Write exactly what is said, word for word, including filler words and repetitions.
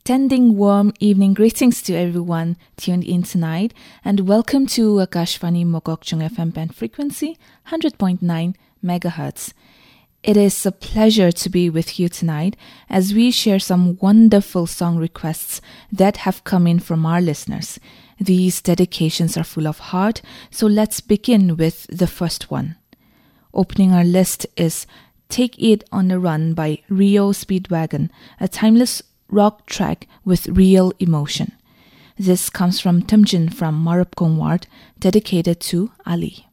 Extending warm evening greetings to everyone tuned in tonight, and welcome to Akashvani Mokokchung F M band frequency one hundred point nine megahertz. It is a pleasure to be with you tonight as we share some wonderful song requests that have come in from our listeners. These dedications are full of heart, so let's begin with the first one. Opening our list is Take It on the Run by Rio Speedwagon, a timeless rock track with real emotion. This comes from Timjin from Marupkong Ward, dedicated to Ali.